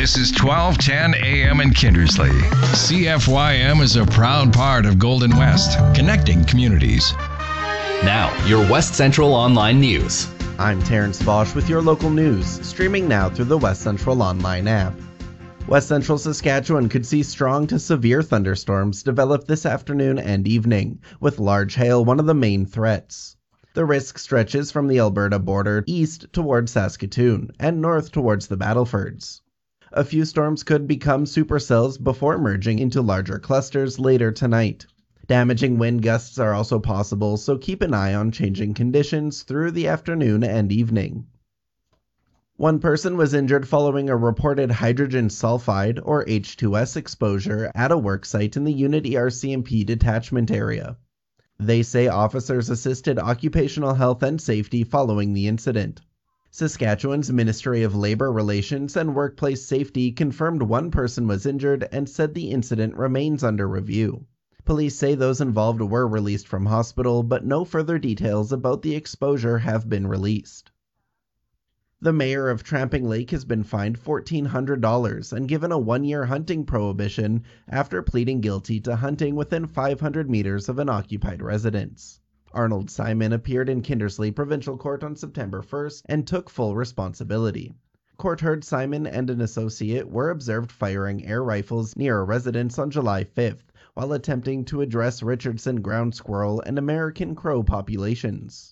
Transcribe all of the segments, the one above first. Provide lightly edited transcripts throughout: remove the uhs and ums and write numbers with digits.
This is 1210 AM in Kindersley. CFYM is a proud part of Golden West, connecting communities. Now, your West Central Online News. I'm Terrence Vosch with your local news, streaming now through the West Central Online app. West Central Saskatchewan could see strong to severe thunderstorms develop this afternoon and evening, with large hail one of the main threats. The risk stretches from the Alberta border east towards Saskatoon and north towards the Battlefords. A few storms could become supercells before merging into larger clusters later tonight. Damaging wind gusts are also possible, so keep an eye on changing conditions through the afternoon and evening. One person was injured following a reported hydrogen sulfide, or H2S, exposure at a worksite in the Unity RCMP detachment area. They say officers assisted occupational health and safety following the incident. Saskatchewan's Ministry of Labour Relations and Workplace Safety confirmed one person was injured and said the incident remains under review. Police say those involved were released from hospital, but no further details about the exposure have been released. The mayor of Tramping Lake has been fined $1,400 and given a one-year hunting prohibition after pleading guilty to hunting within 500 meters of an occupied residence. Arnold Simon appeared in Kindersley Provincial Court on September 1st and took full responsibility. Court heard Simon and an associate were observed firing air rifles near a residence on July 5th while attempting to address Richardson ground squirrel and American crow populations.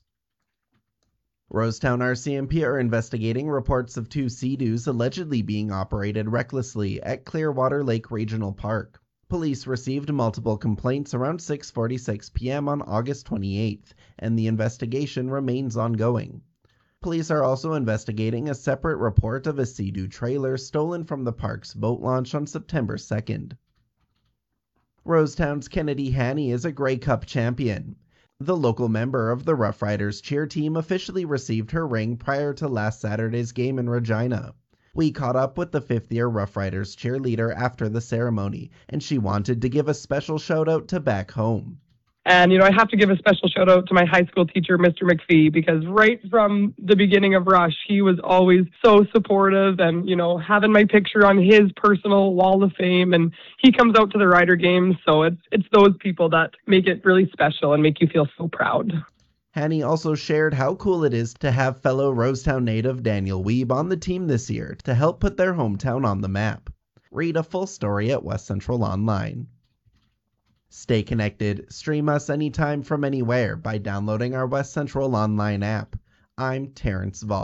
Rosetown RCMP are investigating reports of two Sea-Doos allegedly being operated recklessly at Clearwater Lake Regional Park. Police received multiple complaints around 6:46 p.m. on August 28th, and the investigation remains ongoing. Police are also investigating a separate report of a Sea-Doo trailer stolen from the park's boat launch on September 2nd. Rosetown's Kennedy Haney is a Grey Cup champion. The local member of the Rough Riders cheer team officially received her ring prior to last Saturday's game in Regina. We caught up with the fifth-year Rough Riders cheerleader after the ceremony, and she wanted to give a special shout-out to back home. And, I have to give a special shout out to my high school teacher, Mr. McPhee, because right from the beginning of Rush, he was always so supportive and, having my picture on his personal wall of fame. And he comes out to the Rider games. So it's those people that make it really special and make you feel so proud. Haney also shared how cool it is to have fellow Rosetown native Daniel Weeb on the team this year to help put their hometown on the map. Read a full story at West Central Online. Stay connected. Stream us anytime from anywhere by downloading our West Central Online app. I'm Terrence Vosch.